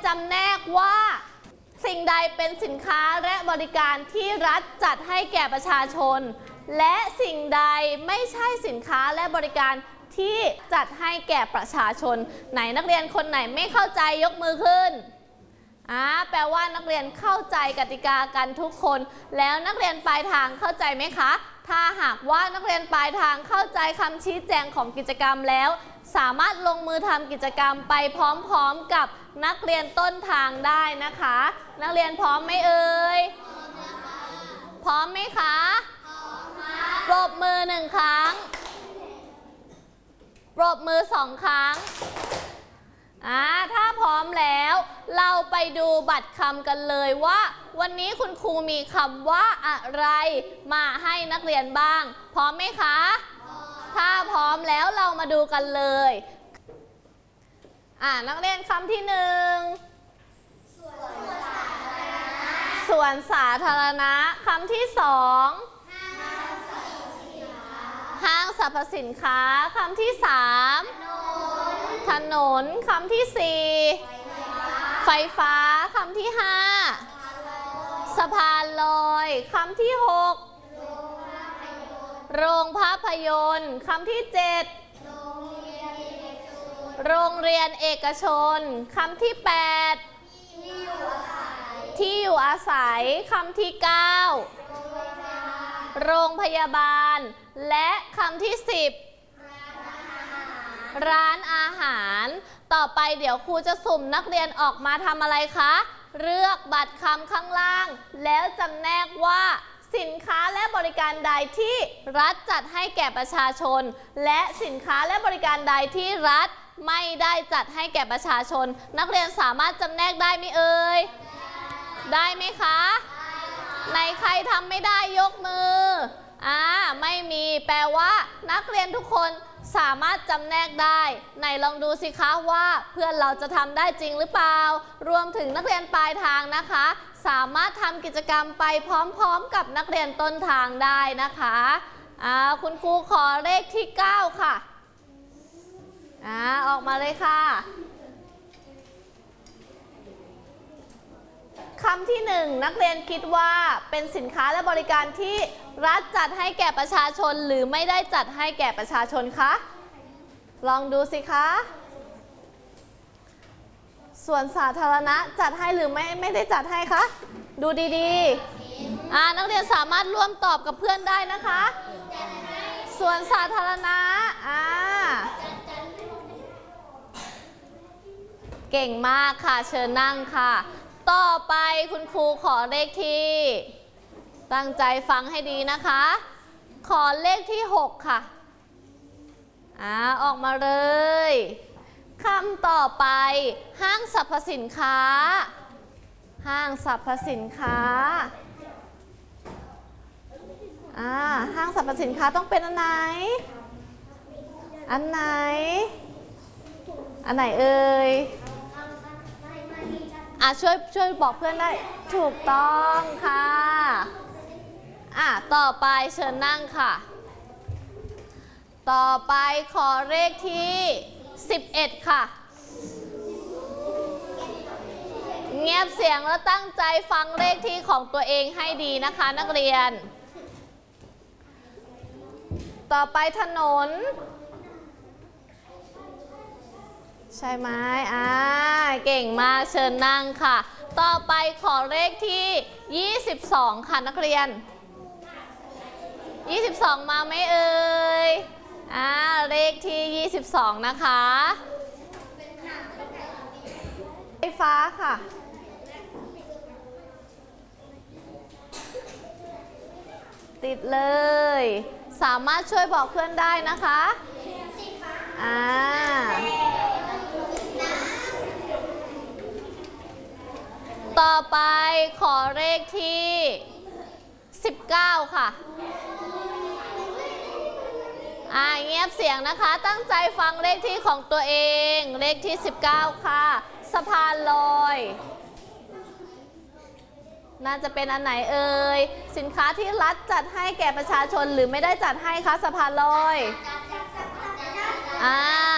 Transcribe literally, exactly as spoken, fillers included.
จำแนกว่าสิ่งใดเป็นสินค้าและบริการที่รัฐจัดให้แก่ประชาชนและสิ่งใดไม่ใช่สินค้าและบริการที่จัดให้แก่ประชาชนไหนนักเรียนคนไหนไม่เข้าใจยกมือขึ้นอ่าแปลว่านักเรียนเข้าใจกติกากันทุกคนแล้วนักเรียนปลายทางเข้าใจไหมคะถ้าหากว่านักเรียนปลายทางเข้าใจคำชี้แจงของกิจกรรมแล้วสามารถลงมือทำกิจกรรมไปพร้อมๆกับนักเรียนต้นทางได้นะคะนักเรียนพร้อมไหมเอ่ยพร้อมไหมคะปรบมือหนึ่งครั้งปรบมือสองครั้งอ่าถ้าพร้อมแล้วเราไปดูบัตรคำกันเลยว่าวันนี้คุณครูมีคำว่าอะไรมาให้นักเรียนบ้างพร้อมไหมคะถ้าพร้อมแล้วเรามาดูกันเลยอ่านักเรียนคำที่หนึ่งส่วนสาธารณะคำที่สองห้างสรรพสินค้าคำที่สามถนนคำที่สี่ไฟฟ้าคำที่ห้าสะพานลอยคำที่หกโรงภาพยนตร์คำที่เจ็ดโรงเรียนเอกชนคำที่แปดที่อยู่อาศัยคำที่เก้าโรงพยาบาลและคำที่สิบร้านอาหารต่อไปเดี๋ยวครูจะสุ่มนักเรียนออกมาทำอะไรคะเลือกบัตรคำข้างล่างแล้วจำแนกว่าสินค้าและบริการใดที่รัฐจัดให้แก่ประชาชนและสินค้าและบริการใดที่รัฐไม่ได้จัดให้แก่ประชาชนนักเรียนสามารถจำแนกได้ไหมเอ่ยได้ไหมคะในใครทำไม่ได้ยกมืออ่าไม่มีแปลว่านักเรียนทุกคนสามารถจำแนกได้ไหนลองดูสิคะว่าเพื่อนเราจะทำได้จริงหรือเปล่ารวมถึงนักเรียนปลายทางนะคะสามารถทำกิจกรรมไปพร้อมๆกับนักเรียนต้นทางได้นะคะอ่าคุณครูขอเลขที่เก้าค่ะอ่าออกมาเลยค่ะคำที่หนึ่งนักเรียนคิดว่าเป็นสินค้าและบริการที่รัฐจัดให้แก่ประชาชนหรือไม่ได้จัดให้แก่ประชาชนคะลองดูสิคะส่วนสาธารณะจัดให้หรือไม่ไม่ได้จัดให้คะดูดีๆอ่านักเรียนสามารถร่วมตอบกับเพื่อนได้นะคะส่วนสาธารณะอ่าเก่งมากค่ะเชิญนั่งค่ะต่อไปคุณครูขอเลขที่ตั้งใจฟังให้ดีนะคะขอเลขที่หกค่ะอ่าออกมาเลยคำต่อไปห้างสรรพสินค้าห้างสรรพสินค้าอ่าห้างสรรพสินค้าต้องเป็นอันไหนอันไหนอันไหนเอ่ยอ่ะช่วยช่วยบอกเพื่อนได้ถูกต้องค่ะอ่ะต่อไปเชิญนั่งค่ะต่อไปขอเลขที่สิบเอ็ดค่ะเงียบเสียงแล้วตั้งใจฟังเลขที่ของตัวเองให้ดีนะคะนักเรียนต่อไปถนนใช่ไหมอ่าเก่งมากเชิญนั่งค่ะต่อไปขอเลขที่ยี่สิบสองค่ะนักเรียนยี่สิบสองมาไหมเอ่ยอ่าเลขที่ยี่สิบสองนะคะไฟฟ้าค่ะติดเลยสามารถช่วยบอกเพื่อนได้นะคะอ่าต่อไปขอเลขที่สิบเก้าค่ะอ่าเงียบเสียงนะคะตั้งใจฟังเลขที่ของตัวเองเลขที่สิบเก้าค่ะสะพานลอยน่าจะเป็นอันไหนเอ่ยสินค้าที่รัฐจัดให้แก่ประชาชนหรือไม่ได้จัดให้คะสะพานลอยอ่า